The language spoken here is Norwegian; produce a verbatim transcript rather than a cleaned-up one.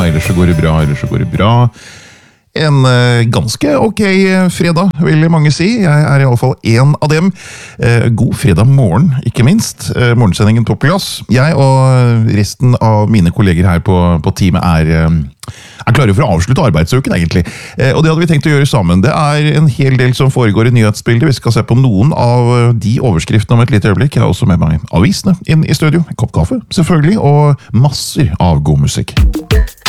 ellers så går det bra, ellers så går det bra. En uh, ganske ok fredag, vil mange si. Jeg er i alle fall en av dem. Uh, god fredag morgen, ikke minst. Uh, morgensendingen på plass. Jeg og resten av mine kolleger her på, på teamet er, uh, er klare for å avslutte arbeidsuken, egentlig. Uh, og det hadde vi tenkt å gjøre sammen. Det er en hel del som foregår i nyhetsbildet. Vi skal se på noen av de overskriftene om et lite øyeblikk. Jeg har også med meg avisene inn i studio. En kopp kaffe, selvfølgelig, og masser av god musikk.